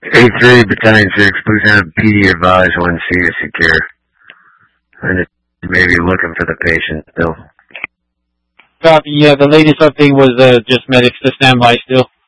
A3, Battalion 6, Lieutenant PD advised 1C is secure. And it may be looking for the patient still. Copy, yeah, the latest update was just medics to stand by still.